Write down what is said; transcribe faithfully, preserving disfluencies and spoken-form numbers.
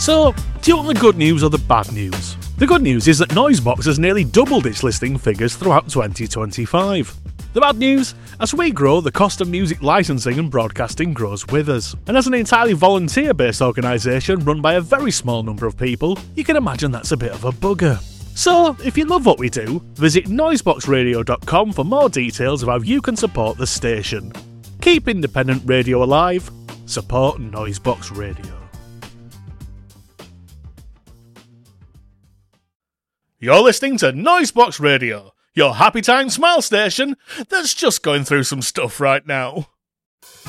So, do you want the good news or the bad news? The good news is that Noisebox has nearly doubled its listing figures throughout twenty twenty-five. The bad news? As we grow, the cost of music licensing and broadcasting grows with us. And as an entirely volunteer-based organisation run by a very small number of people, you can imagine that's a bit of a bugger. So, if you love what we do, visit noisebox radio dot com for more details of how you can support the station. Keep independent radio alive. Support Noisebox Radio. You're listening to Noisebox Radio, your happy time smile station that's just going through some stuff right now.